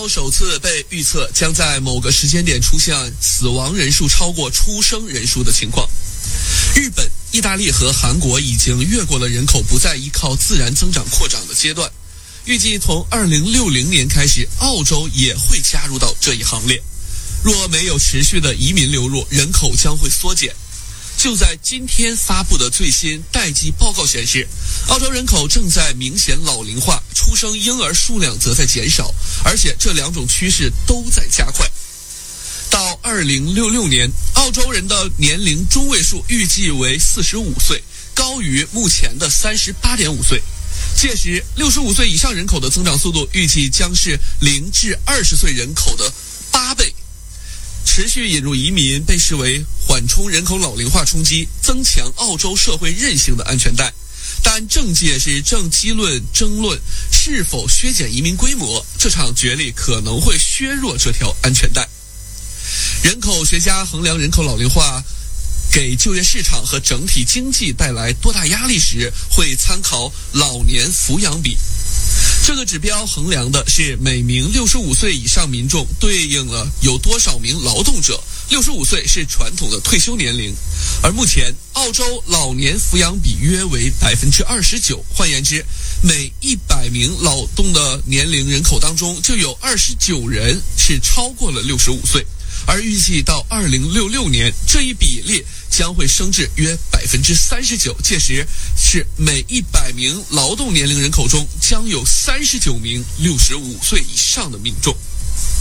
首次被预测将在某个时间点出现死亡人数超过出生人数的情况。日本、意大利和韩国已经越过了人口不再依靠自然增长扩张的阶段，预计从2060年开始，澳洲也会加入到这一行列。若没有持续的移民流入，人口将会缩减。就在今天发布的最新待计报告显示，澳洲人口正在明显老龄化，出生婴儿数量则在减少，而且这两种趋势都在加快。到2066年，澳洲人的年龄中位数预计为45岁，高于目前的38.5岁。届时，65岁以上人口的增长速度预计将是0至20岁人口的8倍。持续引入移民被视为缓冲人口老龄化冲击、增强澳洲社会韧性的安全带，但政界是正争论是否削减移民规模，这场角力可能会削弱这条安全带。人口学家衡量人口老龄化给就业市场和整体经济带来多大压力时，会参考老年抚养比。这个指标衡量的是每名65岁以上民众对应了有多少名劳动者。65岁是传统的退休年龄，而目前澳洲老年抚养比约为29%，换言之，每100名劳动的年龄人口当中就有29人是超过了65岁。而预计到2066年，这一比例将会升至约39%，届时是每100名劳动年龄人口中将有39名65岁以上的民众。